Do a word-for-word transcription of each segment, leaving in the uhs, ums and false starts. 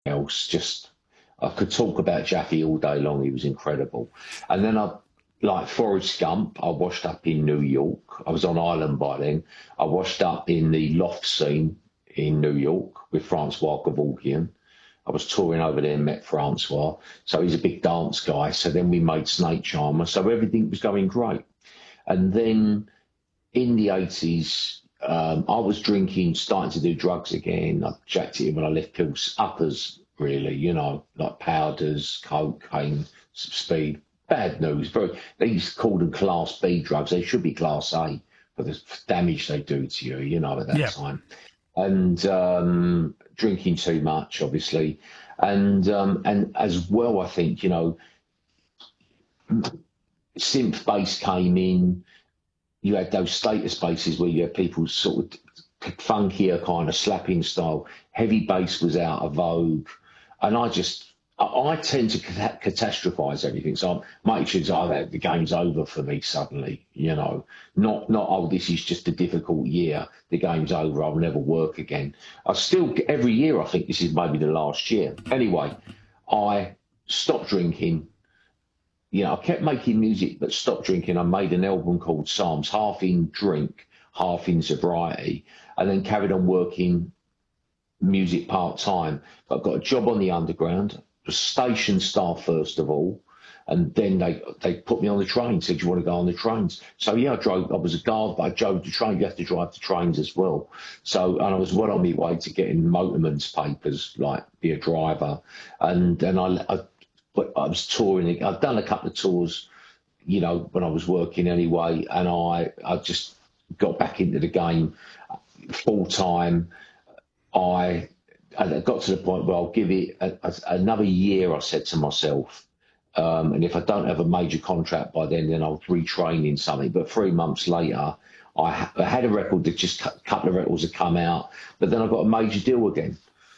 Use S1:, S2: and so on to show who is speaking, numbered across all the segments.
S1: else. Just I could talk about Jackie all day long. He was incredible. And then I, like Forrest Gump, I washed up in New York. I was on Ireland by then. I washed up in the loft scene in New York with Francois Kevorkian. I was touring over there and met Francois. So he's a big dance guy. So then we made Snake Charmer. So everything was going great. And then in the eighties, um, I was drinking, starting to do drugs again. I jacked it in when I left pills, uppers, really, you know, like powders, cocaine, speed. Bad news. Very, they used to call them Class B drugs. They should be Class A for the damage they do to you, you know, at that
S2: yeah.
S1: time. And um, drinking too much, obviously. And um, and as well, I think, you know, synth bass came in. You had those status basses where you had people sort of funkier kind of slapping style. Heavy bass was out of vogue. And I just, I, I tend to cat- catastrophize everything. So I make sure that the game's over for me suddenly, you know. Not, not, oh, this is just a difficult year. The game's over. I'll never work again. I still, every year, I think this is maybe the last year. Anyway, I stopped drinking. You know, I kept making music, but stopped drinking. I made an album called Psalms, half in drink, half in sobriety, and then carried on working music part-time. But I got a job on the Underground, was station staff first of all, and then they they put me on the train, said, do you want to go on the trains? So, yeah, I drove. I was a guard, but I drove the train. You have to drive the trains as well. So, and I was well on my way to getting motorman's papers, like be a driver. And then I... I But I was touring. I'd done a couple of tours, you know, when I was working anyway, and I, I just got back into the game full time. I, I got to the point where I'll give it a, a, another year, I said to myself, um, and if I don't have a major contract by then, then I'll retrain in something. But three months later, I, ha- I had a record that just a couple of records had come out, but then I got a major deal again.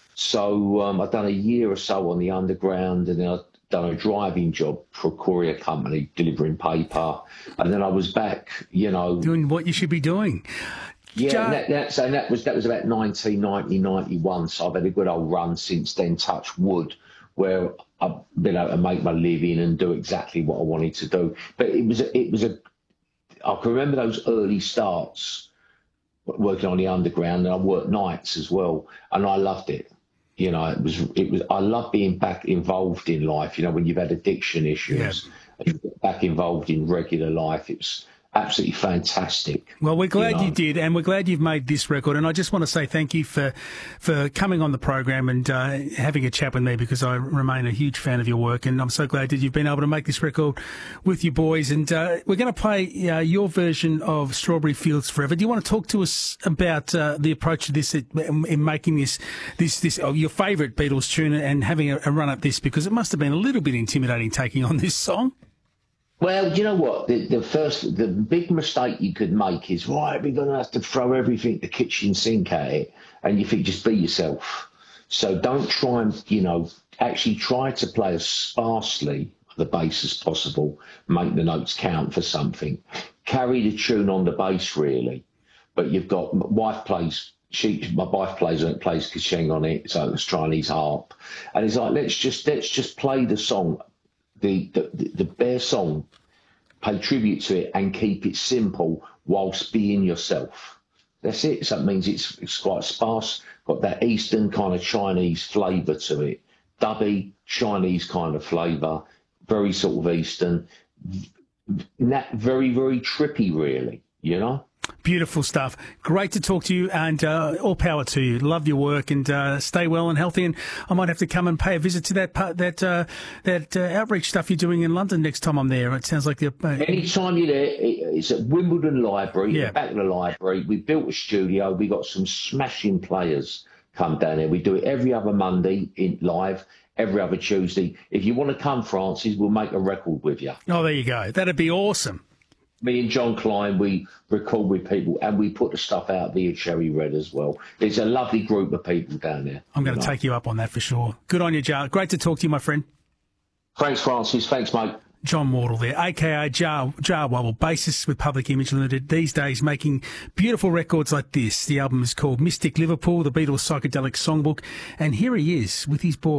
S1: So um, I'd done a year or so on the Underground, and then I done a driving job for a courier company delivering paper, and then I was back, you know,
S2: doing what you should be doing.
S1: Yeah,
S2: Jar-
S1: and that, that, so that was that was about nineteen ninety, ninety-one. So I've had a good old run since then. Touch wood, where I've been able to make my living and do exactly what I wanted to do. But it was a, it was a. I can remember those early starts working on the Underground, and I worked nights as well, and I loved it. You know, it was, it was, I love being back involved in life, you know, when you've had addiction issues, yeah. and you get back involved in regular life. It was absolutely fantastic.
S2: Well, we're glad you, know? you did, and we're glad you've made this record. And I just want to say thank you for for coming on the program and uh, having a chat with me, because I remain a huge fan of your work, and I'm so glad that you've been able to make this record with your boys. And uh, we're going to play uh, your version of Strawberry Fields Forever. Do you want to talk to us about uh, the approach to this in, in making this this this oh, your favourite Beatles tune and having a, a run at this, because it must have been a little bit intimidating taking on this song?
S1: Well, you know what? The, the first, the big mistake you could make is, right, we're going to have to throw everything, the kitchen sink at it, and you think, just be yourself. So don't try and, you know, actually try to play as sparsely the bass as possible, make the notes count for something. Carry the tune on the bass, really. But you've got, my wife plays, she, my wife plays on it, plays kacheng on it, so it's Chinese harp. And it's like, let's just, let's just play the song. The, the the bare song, pay tribute to it and keep it simple whilst being yourself. That's it. So that means it's, it's quite sparse, got that Eastern kind of Chinese flavour to it. Dubby, Chinese kind of flavour, very sort of Eastern. That very, very trippy, really, you know?
S2: Beautiful stuff. Great to talk to you, and uh, all power to you. Love your work, and uh, stay well and healthy. And I might have to come and pay a visit to that part, that uh, that uh, outreach stuff you're doing in London next time I'm there. It sounds like you're... Uh,
S1: Anytime you're there, it's at Wimbledon Library,
S2: yeah.
S1: back of the library. We built a studio. We got some smashing players come down there. We do it every other Monday in live, every other Tuesday. If you want to come, Francis, we'll make a record with you.
S2: Oh, there you go. That'd be awesome.
S1: Me and John Klein, we record with people, and we put the stuff out via Cherry Red as well. There's a lovely group of people down there.
S2: I'm going to take you up on that for sure. Good on you, Jar. Great to talk to you, my friend.
S1: Thanks, Francis. Thanks, mate.
S2: John Wardle there, a k a. Jar, Jar Wobble, bassist with Public Image Limited, these days making beautiful records like this. The album is called Mystic Liverpool, the Beatles Psychedelic Songbook, and here he is with his boy.